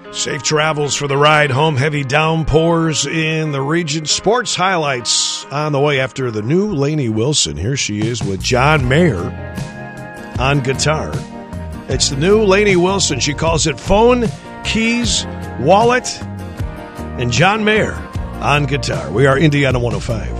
Safe travels for the ride home. Heavy downpours in the region. Sports highlights on the way after the new Lainey Wilson. Here she is with John Mayer on guitar. It's the new Lainey Wilson. She calls it Phone, Keys, Wallet, and John Mayer on guitar. We are Indiana 105.